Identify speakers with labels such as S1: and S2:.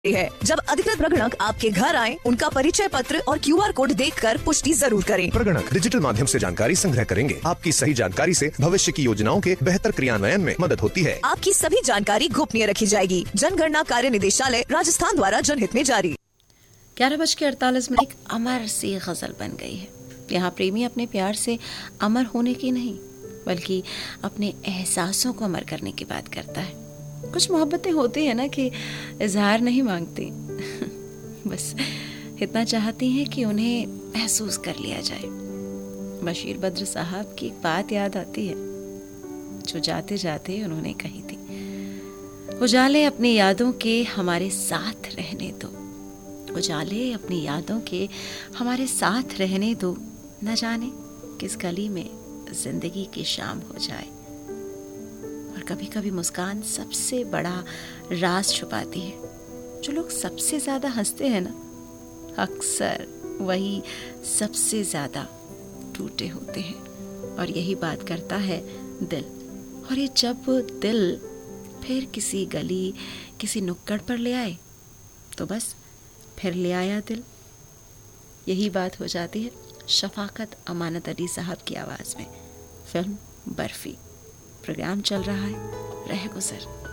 S1: है। जब अधिकृत प्रगणक आपके घर आए, उनका परिचय पत्र और QR कोड देखकर पुष्टि जरूर करें।
S2: प्रगणक डिजिटल माध्यम से जानकारी संग्रह करेंगे। आपकी सही जानकारी से भविष्य की योजनाओं के बेहतर क्रियान्वयन में मदद होती है।
S1: आपकी सभी जानकारी गोपनीय रखी जाएगी। जनगणना कार्य निदेशालय राजस्थान द्वारा जनहित में जारी।
S3: 11:48 एक अमर सी गजल बन गई है। यहाँ प्रेमी अपने प्यार से अमर होने की नहीं, बल्कि अपने एहसासों को अमर करने की बात करता है। कुछ मोहब्बतें होती है ना कि इजहार नहीं मांगती बस इतना चाहती हैं कि उन्हें महसूस कर लिया जाए। बशीर बद्र साहब की एक बात याद आती है जो जाते जाते उन्होंने कही थी, उजाले अपनी यादों के हमारे साथ रहने दो, उजाले अपनी यादों के हमारे साथ रहने दो, न जाने किस गली में जिंदगी की शाम हो जाए। और कभी कभी मुस्कान सबसे बड़ा राज छुपाती है। जो लोग सबसे ज्यादा हंसते हैं ना, अक्सर वही सबसे ज्यादा टूटे होते हैं। और यही बात करता है दिल। और ये जब दिल फिर किसी गली, किसी नुक्कड़ पर ले आए, तो बस फिर ले आया दिल। यही बात हो जाती है शफाकत अमानत अली साहब की आवाज में। फिल्म बर्फी। प्रोग्राम चल रहा है रह गुजर।